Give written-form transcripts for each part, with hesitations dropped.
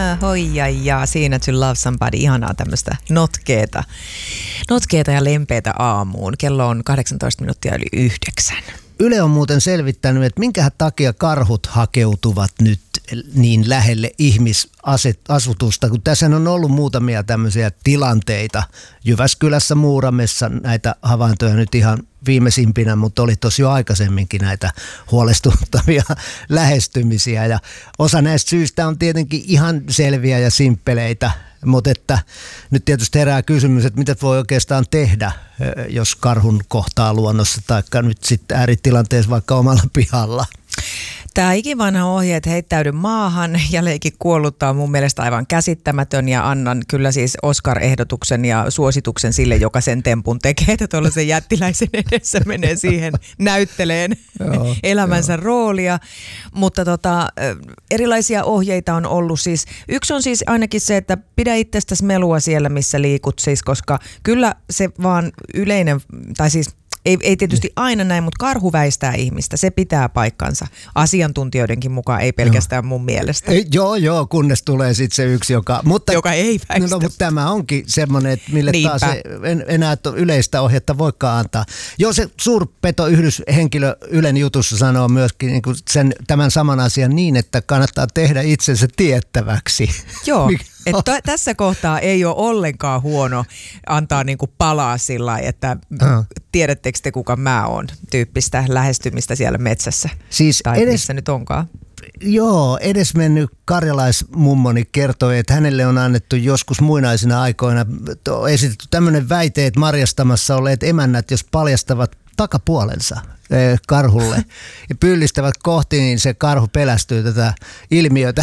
Hoijaa, siinä To Love Somebody, ihanaa tämmöistä notkeeta ja lempeätä aamuun. Kello on 18 minuuttia yli 9. Yle on muuten selvittänyt, että minkä takia karhut hakeutuvat nyt niin lähelle ihmisasutusta, kun tässä on ollut muutamia tämmöisiä tilanteita. Jyväskylässä, Muuramessa näitä havaintoja nyt ihan viimeisimpinä, mutta oli tosi jo aikaisemminkin näitä huolestuttavia lähestymisiä. Ja osa näistä syistä on tietenkin ihan selviä ja simppeleitä, mutta että nyt tietysti herää kysymys, että mitä voi oikeastaan tehdä, jos karhun kohtaa luonnossa tai nyt sitten ääritilanteessa vaikka omalla pihalla. Tämä ikivanha ohje, että heittäydy maahan ja leiki kuolluttaa, on mun mielestä aivan käsittämätön ja annan kyllä siis Oscar-ehdotuksen ja suosituksen sille, joka sen tempun tekee, että tuollaisen jättiläisen edessä menee siihen näytteleen elämänsä roolia. Mutta erilaisia ohjeita on ollut siis. Yksi on siis ainakin se, että pidä itsestäsi melua siellä, missä liikut siis, koska kyllä se vaan yleinen, tai siis ei tietysti aina näin, mutta karhu väistää ihmistä. Se pitää paikkansa. Asiantuntijoidenkin mukaan, ei pelkästään mun mielestä. Joo, kunnes tulee sitten se yksi, joka ei väistä. No, mutta tämä onkin semmoinen, että mille taas enää yleistä ohjetta voikaan antaa. Joo, se suurpetoyhdyshenkilö Ylen jutussa sanoo myöskin niin kuin tämän saman asian niin, että kannattaa tehdä itsensä tiettäväksi. Joo. Että tässä kohtaa ei ole ollenkaan huono antaa niinku palaa sillä lailla, että tiedättekö te kuka mä oon, tyyppistä lähestymistä siellä metsässä. Siis tai missä nyt onkaan. Joo, edesmennyt karjalaismummoni kertoi, että hänelle on annettu joskus muinaisina aikoina esitetty tämmöinen väite, että marjastamassa olleet emännät, jos paljastavat takapuolensa karhulle ja pyllistävät kohti, niin se karhu pelästyy tätä ilmiötä.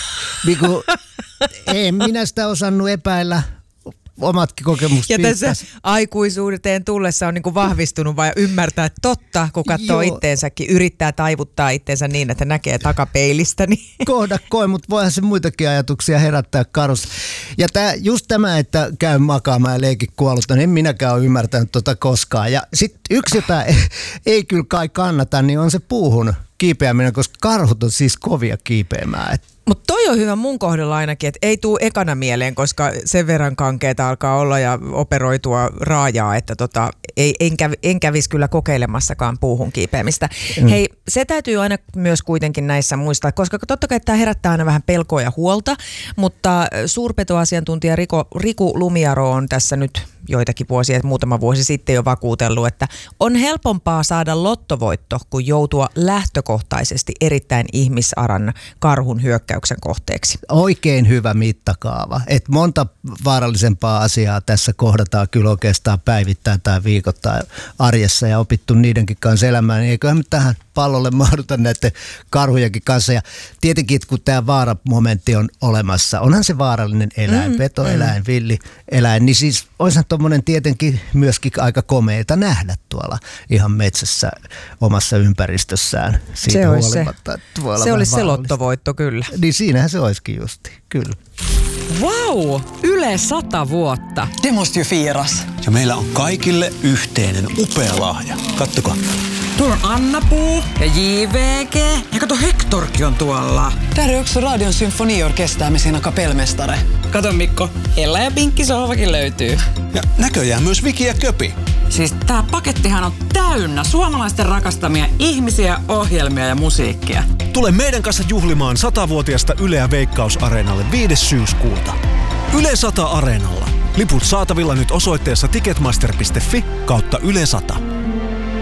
En minä sitä osannut epäillä, omatkin kokemukset. Ja tässä aikuisuuteen tullessa on niinku vahvistunut vai ymmärtää, että totta, kun katsoo itteensäkin, yrittää taivuttaa itteensä niin, että näkee takapeilistä. Niin. Kohdakkoin, mutta voihan se muitakin ajatuksia herättää karusta. Ja just tämä, että käy makaamaan ja leikin kuollutta, niin en minäkään ole ymmärtänyt tota koskaan. Ja sitten yksi, jota ei kyllä kai kannata, niin on se puuhun kiipeäminen, koska karhut on siis kovia kiipeämään. Mutta toi on hyvä mun kohdalla ainakin, että ei tule ekana mieleen, koska sen verran kankeeta alkaa olla ja operoitua raajaa, että en kävisi kyllä kokeilemassakaan puuhun kiipeämistä. Hei, se täytyy aina myös kuitenkin näissä muistaa, koska totta kai tämä herättää aina vähän pelkoa ja huolta, mutta suurpetoasiantuntija Riku Lumiaro on tässä nyt joitakin vuosia, muutama vuosi sitten jo vakuutellut, että on helpompaa saada lottovoitto kuin joutua lähtökohtaisesti erittäin ihmisaran karhun hyökkäyksen kohteeksi. Oikein hyvä mittakaava. Et monta vaarallisempaa asiaa tässä kohdataan kyllä oikeastaan päivittäin tai viikoittain arjessa ja opittu niidenkin kanssa elämään. Niin eiköhän me tähän pallolle mahduta näiden karhujakin kanssa. Ja tietenkin, kun tämä vaaramomentti on olemassa, onhan se vaarallinen eläin, petoeläin, villieläin, niin siis olisihan tuommoinen tietenkin myöskin aika komeeta nähdä tuolla ihan metsässä omassa ympäristössään. Siitä se olisi se lottovoitto kyllä. Niin siinähän se olisikin justi, kyllä. Wow! Yle 100 vuotta. Det måste ju firas. Ja meillä on kaikille yhteinen upea lahja. Kattokaa. Tuolla on Anna-Puu ja JVG. Ja kato, Hectorkin on tuolla. Täällä on yksi Radion symfoniorkestää me siinä kapellmestare. Kato Mikko, Ella ja Pinkki sohvakin löytyy. Ja näköjään myös Viki ja Köpi. Siis tää pakettihan on täynnä suomalaisten rakastamia ihmisiä, ohjelmia ja musiikkia. Tule meidän kanssa juhlimaan 100-vuotiasta Yleä Veikkaus-areenalle 5. syyskuuta. Yle 100 Areenalla. Liput saatavilla nyt osoitteessa ticketmaster.fi/Yle 100.